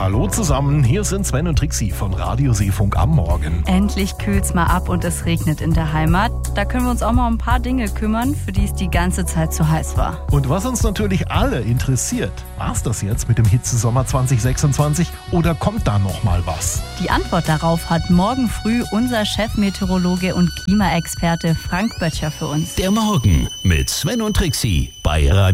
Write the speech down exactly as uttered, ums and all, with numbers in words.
Hallo zusammen, hier sind Sven und Trixi von Radio Seefunk am Morgen. Endlich kühlt's mal ab und es regnet in der Heimat. Da können wir uns auch mal um ein paar Dinge kümmern, für die es die ganze Zeit zu heiß war. Und was uns natürlich alle interessiert, war's das jetzt mit dem Hitzesommer zwanzig sechsundzwanzig oder kommt da noch mal was? Die Antwort darauf hat morgen früh unser Chefmeteorologe und Klimaexperte Frank Böttcher für uns. Der Morgen mit Sven und Trixi bei Radio